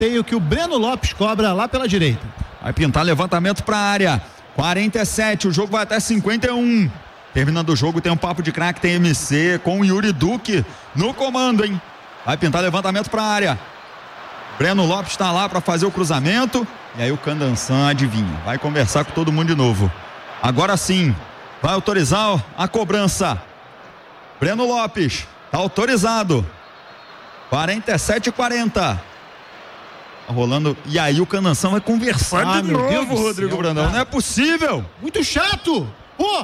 escanteio que o Breno Lopes cobra lá pela direita. Vai pintar levantamento para a área. 47, o jogo vai até 51. Terminando o jogo, tem um papo de craque, tem MC com o Yuri Duque no comando, hein? Vai pintar levantamento para a área. Breno Lopes está lá para fazer o cruzamento. E aí o Candansan adivinha. Vai conversar com todo mundo de novo. Agora sim, vai autorizar a cobrança. Breno Lopes, tá autorizado. 47-40. Tá rolando. E aí o Candansan vai conversar de novo, Rodrigo Brandão. Não é possível. Muito chato. Pô.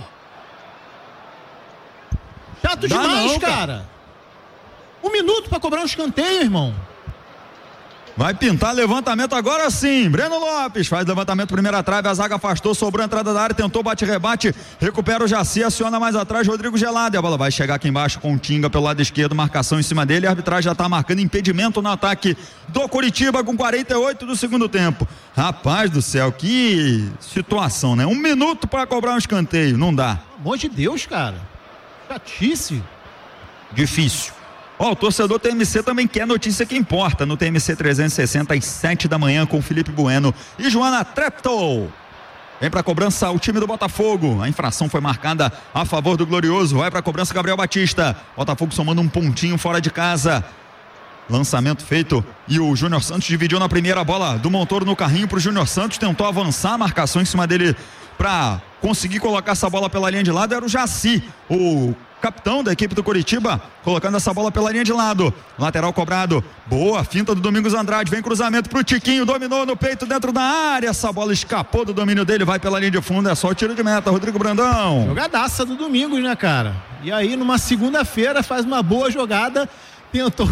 Chato demais, não, cara. 1 minuto pra cobrar um escanteio, irmão. Vai pintar levantamento agora sim. Breno Lopes faz levantamento, primeira trave, a zaga afastou, sobrou a entrada da área, tentou bate-rebate, recupera o Jaci, aciona mais atrás Rodrigo Gelado, e a bola vai chegar aqui embaixo com o Tinga pelo lado esquerdo, marcação em cima dele, a arbitragem já tá marcando impedimento no ataque do Coritiba com 48 do segundo tempo. Rapaz do céu, que situação, né? 1 minuto para cobrar um escanteio, não dá. Pelo amor de Deus, cara. Chatice. Difícil. O torcedor TMC também quer notícia que importa no TMC 360 às 7 da manhã com Felipe Bueno e Joana Treptow. Vem pra cobrança o time do Botafogo. A infração foi marcada a favor do Glorioso. Vai pra cobrança Gabriel Batista. Botafogo somando um pontinho fora de casa. Lançamento feito e o Júnior Santos dividiu na primeira, bola do Montoro no carrinho pro Júnior Santos, tentou avançar, a marcação em cima dele pra conseguir colocar essa bola pela linha de lado era o Jaci, o capitão da equipe do Coritiba, colocando essa bola pela linha de lado. Lateral cobrado, boa finta do Domingos Andrade, vem cruzamento pro Tiquinho, dominou no peito dentro da área, essa bola escapou do domínio dele, vai pela linha de fundo, é só o tiro de meta, Rodrigo Brandão. Jogadaça do Domingos, né, cara? E aí numa segunda-feira faz uma boa jogada, tentou...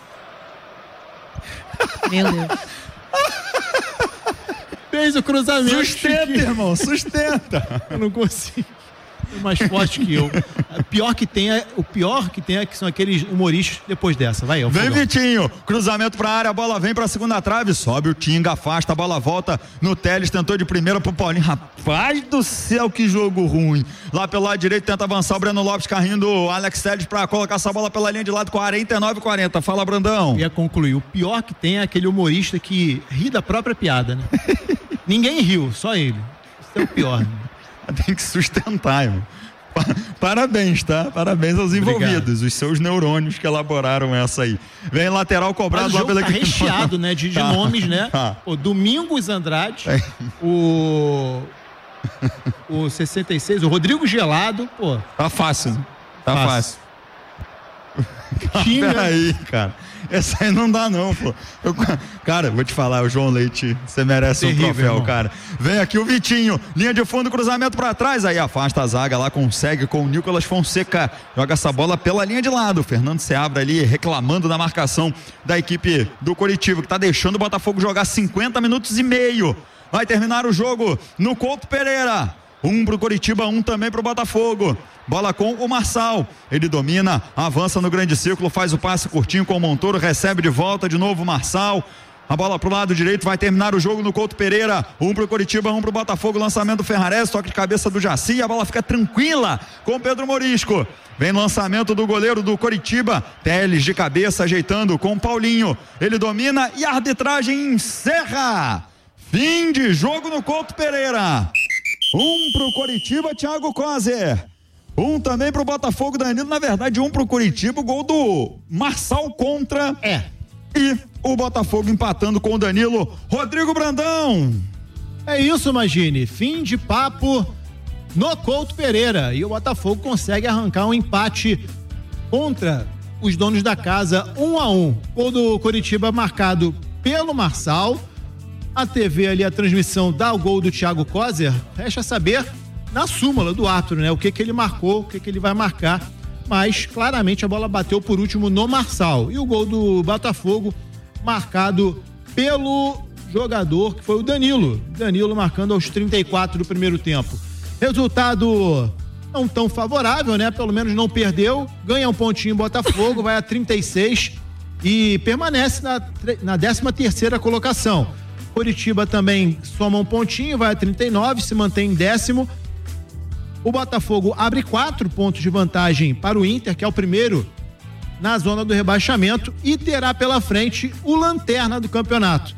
Meu Deus. Fez o cruzamento. Sustenta, irmão, sustenta. Eu não consigo. É mais forte que eu. O pior que tem é que são aqueles humoristas depois dessa. Vai, vem fogão. Vitinho, cruzamento pra área, a bola vem pra segunda trave, sobe o Tinga, afasta, a bola volta no Teles, tentou de primeira pro Paulinho. Rapaz do céu, que jogo ruim. Lá pelo lado direito tenta avançar o Breno Lopes, carrinho do Alex Teles pra colocar essa bola pela linha de lado, 49-40. Fala, Brandão. Eu ia concluir. O pior que tem é aquele humorista que ri da própria piada, né? Ninguém riu, só ele. Isso é o pior, né? Tem que sustentar, irmão. Parabéns, tá? Parabéns aos envolvidos. Obrigado. Os seus neurônios que elaboraram essa aí. Vem lateral cobrado lá pela equipe. Tá recheado, né? De nomes, né? O Domingos Andrade, o 66, o Rodrigo Gelado, pô. Tá fácil, né? Tá fácil. Peraí, cara. Essa aí não dá não, pô. Cara, vou te falar, o João Leite, você merece terrível, um troféu, irmão. Cara. Vem aqui o Vitinho, linha de fundo, cruzamento pra trás, aí afasta a zaga lá, consegue com o Nicolas Fonseca, joga essa bola pela linha de lado, o Fernando Seabra ali reclamando da marcação da equipe do Coritiba, que tá deixando o Botafogo jogar 50 minutos e meio. Vai terminar o jogo no Couto Pereira. 1 pro Coritiba, 1 também pro Botafogo. Bola com o Marçal, ele domina, avança no grande círculo, faz o passe curtinho com o Montoro, recebe de volta de novo o Marçal, a bola pro lado direito, vai terminar o jogo no Couto Pereira, 1 pro Coritiba, 1 pro Botafogo, lançamento do Ferrares, toque de cabeça do Jaci, a bola fica tranquila com o Pedro Morisco, vem lançamento do goleiro do Coritiba, Teles de cabeça ajeitando com o Paulinho, ele domina e a arbitragem encerra, fim de jogo no Couto Pereira. 1 pro Coritiba, Thiago Coser. 1 também pro Botafogo, Danilo. Na verdade, 1 pro Coritiba, o gol do Marçal contra. E o Botafogo empatando com o Danilo. Rodrigo Brandão. É isso, Magini. Fim de papo no Couto Pereira. E o Botafogo consegue arrancar um empate contra os donos da casa, 1-1. Gol do Coritiba marcado pelo Marçal. A TV ali, a transmissão dá o gol do Thiago Coser. Resta saber na súmula do árbitro, né? O que ele marcou, o que ele vai marcar. Mas claramente a bola bateu por último no Marçal. E o gol do Botafogo marcado pelo jogador que foi o Danilo. Danilo marcando aos 34 do primeiro tempo. Resultado não tão favorável, né? Pelo menos não perdeu. Ganha um pontinho o Botafogo, vai a 36 e permanece na 13ª colocação. Coritiba também soma um pontinho, vai a 39, se mantém em 10º. O Botafogo abre 4 pontos de vantagem para o Inter, que é o primeiro na zona do rebaixamento e terá pela frente o lanterna do campeonato.